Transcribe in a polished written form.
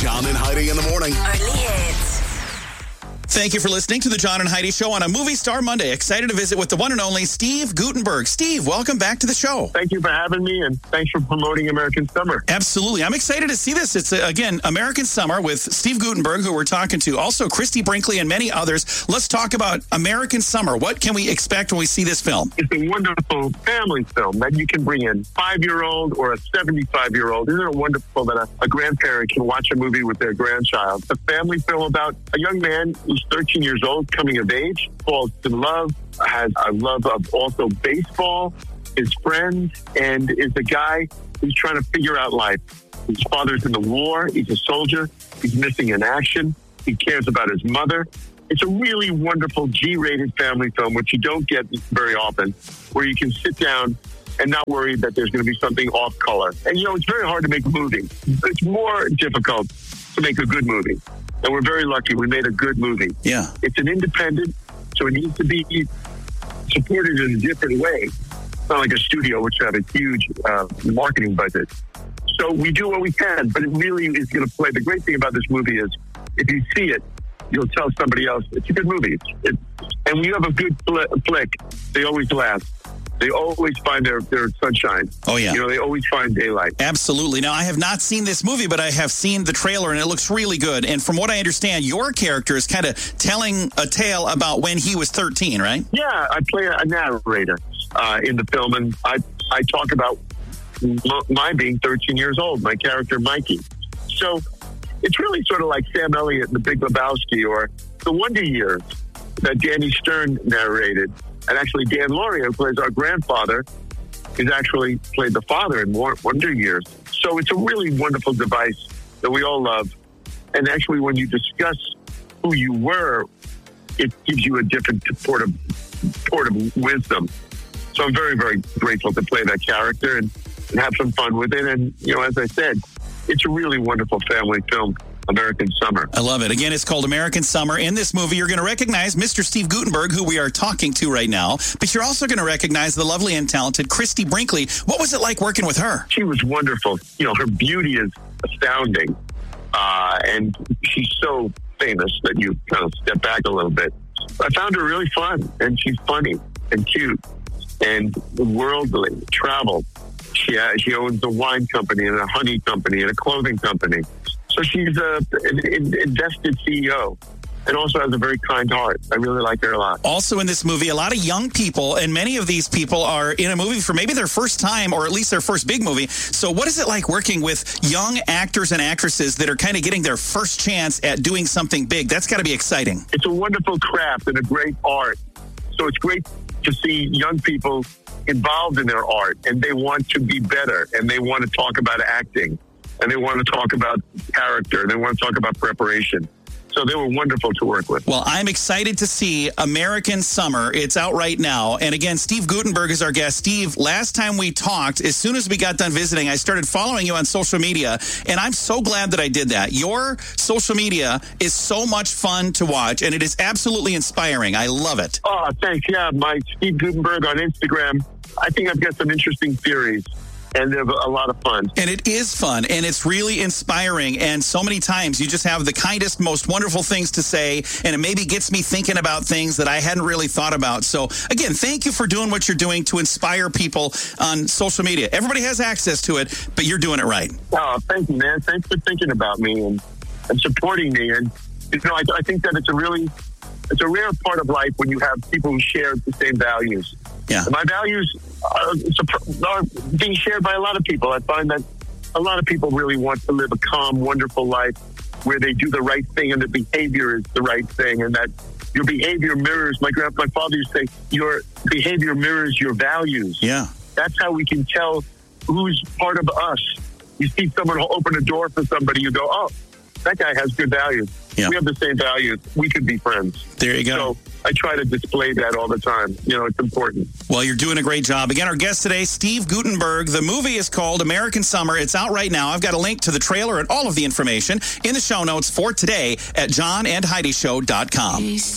John and Heidi in the morning. Only hits. Thank you for listening to the John and Heidi Show on a Movie Star Monday. Excited to visit with the one and only Steve Guttenberg. Steve, welcome back to the show. Thank you for having me, and thanks for promoting American Summer. Absolutely. I'm excited to see this. It's, again, American Summer with Steve Guttenberg, who we're talking to. Also, Christy Brinkley and many others. Let's talk about American Summer. What can we expect when we see this film? It's a wonderful family film that you can bring in 5-year-old or a 75-year-old. Isn't it wonderful that a grandparent can watch a movie with their grandchild? It's a family film about a young man who's 13 years old, coming of age, falls in love, has a love of also baseball, his friends, and is a guy who's trying to figure out life. His father's in the war. He's a soldier. He's missing in action. He cares about his mother. It's a really wonderful G-rated family film, which you don't get very often, where you can sit down and not worry that there's going to be something off color. And, it's very hard to make a movie. It's more difficult to make a good movie. And we're very lucky. We made a good movie. Yeah. It's an independent, so it needs to be supported in a different way. It's not like a studio, which have a huge marketing budget. So we do what we can, but it really is going to play. The great thing about this movie is if you see it, you'll tell somebody else, it's a good movie. And when you have a good flick, they always last. They always find their sunshine. Oh, yeah. They always find daylight. Absolutely. Now, I have not seen this movie, but I have seen the trailer, and it looks really good. And from what I understand, your character is kind of telling a tale about when he was 13, right? Yeah, I play a narrator in the film, and I talk about my being 13 years old, my character, Mikey. So it's really sort of like Sam Elliott in The Big Lebowski or The Wonder Years that Danny Stern narrated. And actually, Dan Lauria, who plays our grandfather, is actually played the father in Wonder Years. So it's a really wonderful device that we all love. And actually, when you discuss who you were, it gives you a different port of wisdom. So I'm very, very grateful to play that character and have some fun with it. And, as I said, it's a really wonderful family film. American Summer. I love it. Again, it's called American Summer. In this movie, you're going to recognize Mr. Steve Guttenberg, who we are talking to right now, but you're also going to recognize the lovely and talented Christy Brinkley. What was it like working with her? She was wonderful. Her beauty is astounding, and she's so famous that you kind of step back a little bit. I found her really fun, and she's funny and cute and worldly, traveled. She owns a wine company and a honey company and a clothing company. So she's an invested CEO and also has a very kind heart. I really like her a lot. Also in this movie, a lot of young people, and many of these people are in a movie for maybe their first time or at least their first big movie. So what is it like working with young actors and actresses that are kind of getting their first chance at doing something big? That's got to be exciting. It's a wonderful craft and a great art. So it's great to see young people involved in their art, and they want to be better, and they want to talk about acting. And they want to talk about character. They want to talk about preparation. So they were wonderful to work with. Well, I'm excited to see American Summer. It's out right now. And again, Steve Guttenberg is our guest. Steve, last time we talked, as soon as we got done visiting, I started following you on social media. And I'm so glad that I did that. Your social media is so much fun to watch, and it is absolutely inspiring. I love it. Oh, thanks. Yeah, my Steve Guttenberg on Instagram. I think I've got some interesting theories. And they're a lot of fun. And it is fun, and it's really inspiring. And so many times you just have the kindest, most wonderful things to say, and it maybe gets me thinking about things that I hadn't really thought about. So, again, thank you for doing what you're doing to inspire people on social media. Everybody has access to it, but you're doing it right. Oh, thank you, man. Thanks for thinking about me and supporting me. And, I think that it's a rare part of life when you have people who share the same values. Yeah. And my values are being shared by a lot of people. I find that a lot of people really want to live a calm, wonderful life where they do the right thing and the behavior is the right thing, and that your behavior mirrors. My father used to say, your behavior mirrors your values. Yeah. That's how we can tell who's part of us. You see someone open a door for somebody, you go, oh, that guy has good values. Yeah. We have the same values. We could be friends. There you go. So I try to display that all the time. It's important. Well, you're doing a great job. Again, our guest today, Steve Guttenberg. The movie is called American Summer. It's out right now. I've got a link to the trailer and all of the information in the show notes for today at johnandheidishow.com.